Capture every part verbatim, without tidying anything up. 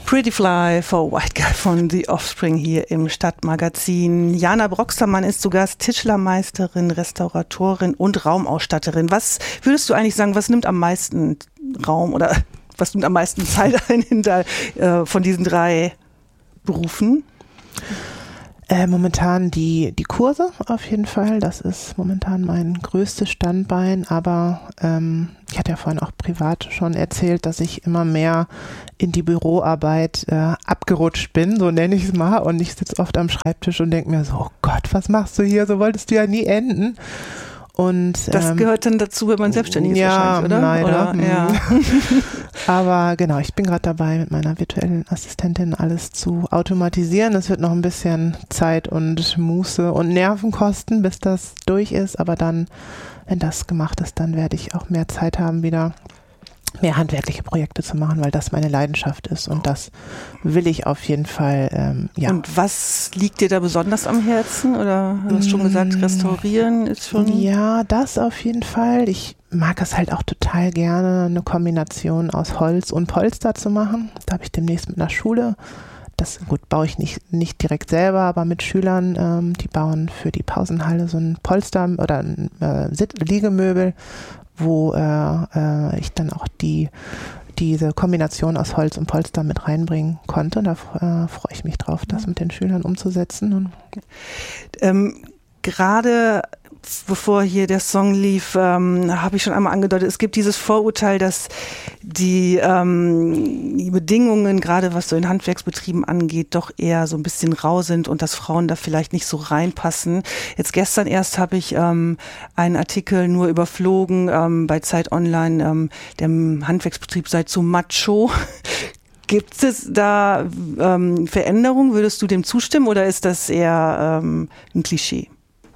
Pretty Fly for White Guy von The Offspring hier im Stadtmagazin. Jana Broxtermann ist zu Gast, Tischlermeisterin, Restauratorin und Raumausstatterin. Was würdest du eigentlich sagen, was nimmt am meisten Raum oder was nimmt am meisten Zeit ein hinter, äh, von diesen drei Berufen? Äh, momentan die, die Kurse auf jeden Fall. Das ist momentan mein größtes Standbein. Aber ähm, ich hatte ja vorhin auch privat schon erzählt, dass ich immer mehr in die Büroarbeit äh, abgerutscht bin, so nenne ich es mal. Und ich sitze oft am Schreibtisch und denke mir so, oh Gott, was machst du hier? So wolltest du ja nie enden. Und, das ähm, gehört dann dazu, wenn man selbstständig ist, ja, wahrscheinlich, oder? Leider. Oder? Ja. Aber genau, ich bin gerade dabei, mit meiner virtuellen Assistentin alles zu automatisieren. Es wird noch ein bisschen Zeit und Muße und Nerven kosten, bis das durch ist. Aber dann, wenn das gemacht ist, dann werde ich auch mehr Zeit haben, wieder mehr handwerkliche Projekte zu machen, weil das meine Leidenschaft ist und das will ich auf jeden Fall, ähm, ja. Und was liegt dir da besonders am Herzen? Oder du hast schon gesagt, restaurieren ist schon... Ja, das auf jeden Fall. Ich mag es halt auch total gerne, eine Kombination aus Holz und Polster zu machen. Da habe ich demnächst mit einer Schule, das gut baue ich nicht, nicht direkt selber, aber mit Schülern, ähm, die bauen für die Pausenhalle so ein Polster oder ein äh, Liegemöbel, wo äh, äh, ich dann auch die diese Kombination aus Holz und Polster mit reinbringen konnte. Da äh, freue ich mich drauf, das mit den Schülern umzusetzen. Und ähm, gerade bevor hier der Song lief, ähm, habe ich schon einmal angedeutet, es gibt dieses Vorurteil, dass die, ähm, die Bedingungen, gerade was so in Handwerksbetrieben angeht, doch eher so ein bisschen rau sind und dass Frauen da vielleicht nicht so reinpassen. Jetzt gestern erst habe ich ähm, einen Artikel nur überflogen ähm, bei Zeit Online, ähm, der Handwerksbetrieb sei zu macho. Gibt es da ähm, Veränderungen? Würdest du dem zustimmen oder ist das eher ähm, ein Klischee?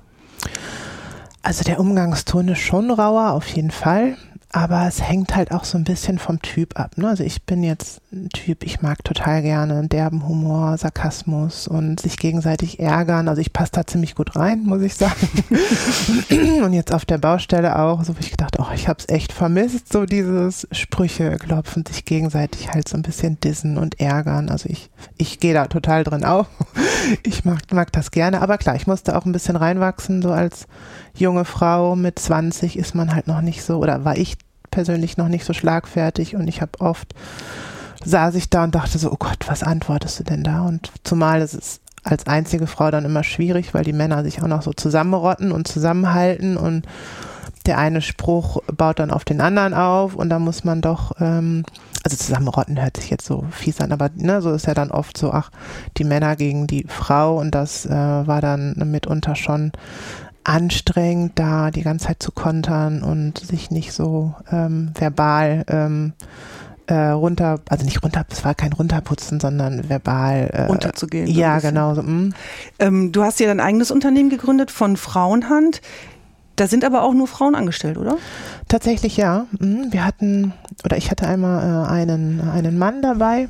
Also der Umgangston ist schon rauer, auf jeden Fall. Aber es hängt halt auch so ein bisschen vom Typ ab. Ne? Also ich bin jetzt ein Typ, ich mag total gerne derben Humor, Sarkasmus und sich gegenseitig ärgern. Also ich passe da ziemlich gut rein, muss ich sagen. Und jetzt auf der Baustelle auch, so wo ich gedacht, oh, ich habe es echt vermisst, so dieses Sprüche klopfen, sich gegenseitig halt so ein bisschen dissen und ärgern. Also ich, ich gehe da total drin auf. Ich mag, mag das gerne. Aber klar, ich musste auch ein bisschen reinwachsen, so als junge Frau mit zwanzig ist man halt noch nicht so, oder war ich persönlich noch nicht so schlagfertig und ich habe oft, saß ich da und dachte so, oh Gott, was antwortest du denn da? Und zumal ist es als einzige Frau dann immer schwierig, weil die Männer sich auch noch so zusammenrotten und zusammenhalten und der eine Spruch baut dann auf den anderen auf und da muss man doch, ähm, also zusammenrotten hört sich jetzt so fies an, aber ne, so ist ja dann oft so, ach, die Männer gegen die Frau und das äh, war dann mitunter schon anstrengend, da die ganze Zeit zu kontern und sich nicht so ähm, verbal ähm, äh, runter, also nicht runter, es war kein Runterputzen, sondern verbal äh, runterzugehen. Ja, so genau. So, ähm, du hast ja dein eigenes Unternehmen gegründet von Frauenhand. Da sind aber auch nur Frauen angestellt, oder? Tatsächlich ja. Wir hatten, oder ich hatte einmal äh, einen, einen Mann dabei.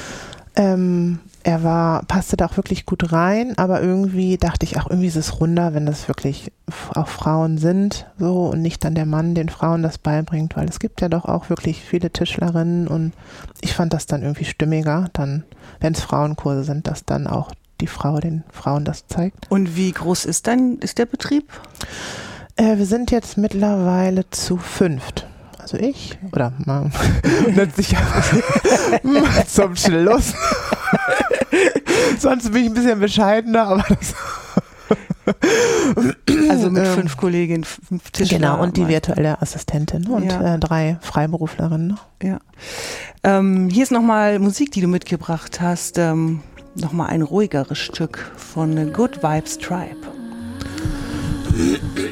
Ähm, er war, passte da auch wirklich gut rein, aber irgendwie dachte ich, ach, irgendwie ist es runder, wenn das wirklich auch Frauen sind, so, und nicht dann der Mann den Frauen das beibringt, weil es gibt ja doch auch wirklich viele Tischlerinnen und ich fand das dann irgendwie stimmiger, dann, wenn es Frauenkurse sind, dass dann auch die Frau den Frauen das zeigt. Und wie groß ist dein, ist der Betrieb? Äh, wir sind jetzt mittlerweile zu fünft. Also ich, oder man nennt sich ja zum Schluss. Sonst bin ich ein bisschen bescheidener, aber das also mit fünf Kolleginnen, fünf Tischler. Genau, und die virtuelle Assistentin und ja. äh, drei Freiberuflerinnen. Ja. Ähm, hier ist nochmal Musik, die du mitgebracht hast. Ähm, nochmal ein ruhigeres Stück von Good Vibes Tribe.